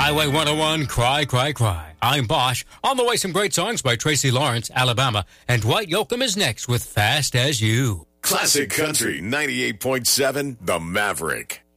Highway 101, Cry, Cry, Cry. I'm Bosch. On the way, some great songs by Tracy Lawrence, Alabama. And Dwight Yoakam is next with Fast as You. Classic Country 98.7, The Maverick.